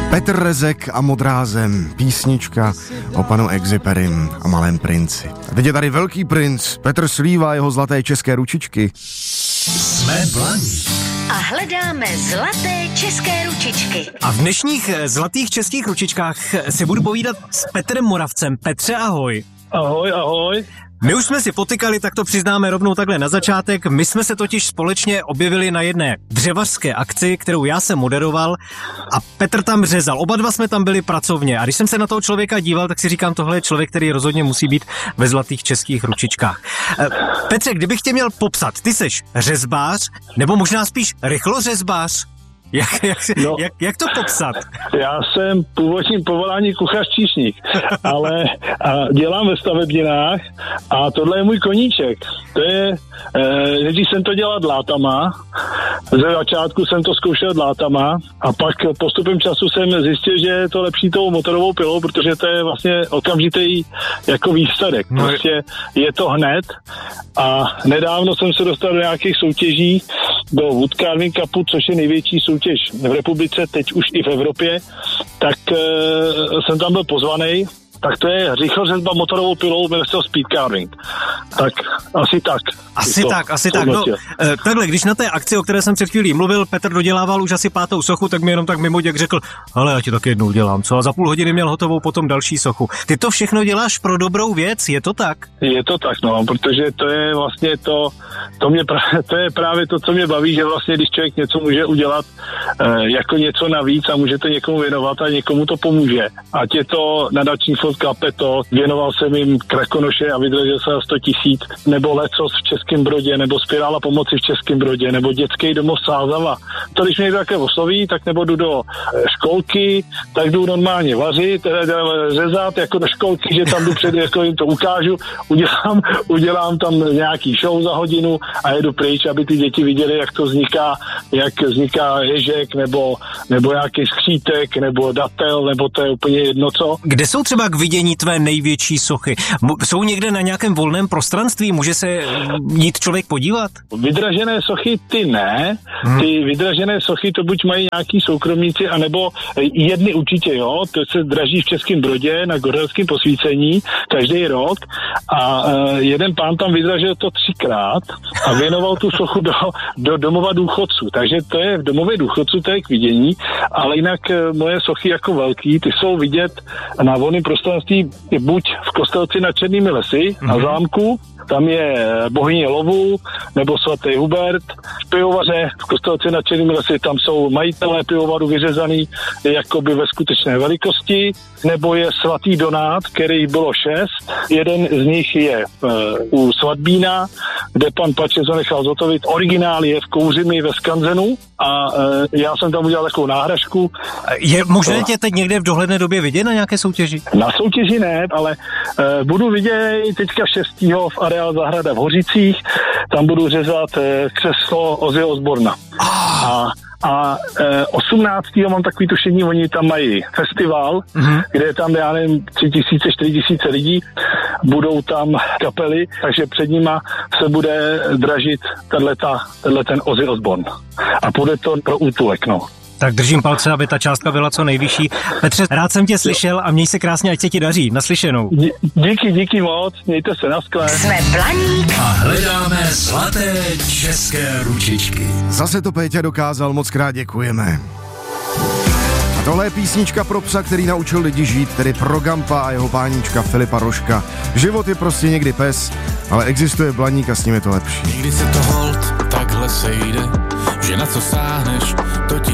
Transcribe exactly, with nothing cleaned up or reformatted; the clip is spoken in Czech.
Petr Rezek a Modrá zem, písnička o panu Exuperym a Malém princi. A teď je tady velký princ, Petr Slíva a jeho zlaté české ručičky. Jsme Blaník. A hledáme zlaté české ručičky. A v dnešních zlatých českých ručičkách si budu povídat s Petrem Moravcem. Petře, ahoj. Ahoj, ahoj. My už jsme si potykali, tak to přiznáme rovnou takhle na začátek. My jsme se totiž společně objevili na jedné dřevařské akci, kterou já jsem moderoval a Petr tam řezal. Oba dva jsme tam byli pracovně a když jsem se na toho člověka díval, tak si říkám, tohle je člověk, který rozhodně musí být ve zlatých českých ručičkách. Petře, kdybych tě měl popsat, ty seš řezbář, nebo možná spíš rychlořezbář? Jak, jak, no, jak, jak to popsat? Já jsem původním povolání kuchař-číšník, ale a dělám ve stavebninách a tohle je můj koníček. To je, e, když jsem to dělal dlátama, ze začátku jsem to zkoušel dlátama a pak postupem času jsem zjistil, že je to lepší tou motorovou pilou, protože to je vlastně okamžitý jako výsledek. Prostě je to hned a nedávno jsem se dostal do nějakých soutěží, do Wood Carving Cupu, což je největší soutěž v republice, teď už i v Evropě, tak e, jsem tam byl pozvaný. Tak to je rychlořezba motorovou pilou, jmenuje se to speed carving. Tak asi tak. Asi to, tak, asi tak. No, e, takhle, když na té akci, o které jsem před chvílí mluvil, Petr dodělával už asi pátou sochu, tak mi jenom tak mimo děk řekl, ale já ti taky jednou dělám, co? A za půl hodiny měl hotovou potom další sochu. Ty to všechno děláš pro dobrou věc, je to tak? Je to tak, no, protože to je vlastně to, to, mě právě, to je právě to, co mě baví, že vlastně, když člověk něco může udělat e, jako něco navíc a může to někomu věnovat a někomu to pomůže. Ať je to nadační Kapeto, věnoval jsem jim Krakonoše a vydržel se na sto tisíc, nebo Lecos v Českém Brodě, nebo Spirála pomoci v Českém Brodě, nebo Dětský domov Sázava. To, když mě někdo také osloví, tak nebo jdu do školky, tak jdu normálně vařit, řezat jako do školky, že tam jdu před, jako jim to ukážu, udělám, udělám tam nějaký show za hodinu a jedu pryč, aby ty děti viděly, jak to vzniká, jak vzniká ježek, nebo, nebo nějaký skřítek, nebo datel, nebo to je úplně jedno co. Kde jsou třeba k vidění tvé největší sochy? Jsou někde na nějakém volném prostranství? Může se jít člověk podívat? Vydražené sochy ty ne. Hmm. Ty vydražené sochy to buď mají nějaký soukromníci, anebo jedny určitě, jo. To se draží v Českém Brodě na Gorelském posvícení každý rok a uh, jeden pán tam vydražil to třikrát a věnoval tu sochu do, do domova důchodců. Takže to je v domově důchodců, to je k vidění, ale jinak uh, moje sochy jako velký, ty jsou vidět na volném prostranství buď v Kostelci nad Černými lesy, mm-hmm. na zámku, tam je bohyně lovu, nebo svatý Hubert. V pivovaře v Kostelci nad Černými lesy, tam jsou majitelé pivovaru vyřezaný jakoby ve skutečné velikosti, nebo je svatý Donát, který bylo šest. Jeden z nich je uh, u Svatbína, kde pan Pačezo nechal zhotovit. Originál je v Kouřimi ve Skanzenu a uh, já jsem tam udělal takovou náhražku. Je možné tě teď někde v dohledné době vidět na nějaké soutěži? Na soutěži ne, ale uh, budu vidět teďka šestého v Areál Zahrada v Hořicích, tam budu řezat uh, křeslo Ozzy Osborna. Oh. A A e, osmnáctého mám takový tušení, oni tam mají festival, mm-hmm. kde je tam, já nevím, tři tisíce, čtyři tisíce lidí, budou tam kapely, takže před nima se bude dražit tenhle ten Ozzy Osbourne. A půjde to pro útulek, no. Tak držím palce, aby ta částka byla co nejvyšší. Petře, rád jsem tě slyšel a měj se krásně, ať se ti daří. Naslyšenou. Díky, díky moc, mějte se, na skle. Jsme Blaník a hledáme zlaté české ručičky. Zase to Péťa dokázal, moc krát děkujeme. A tohle je písnička pro psa, který naučil lidi žít, tedy pro Gampa a jeho páníčka Filipa Rožka. Život je prostě někdy pes, ale existuje Blaník a s ním je to lepší. Někdy se to holt takhle sejde, že na co sáhneš, to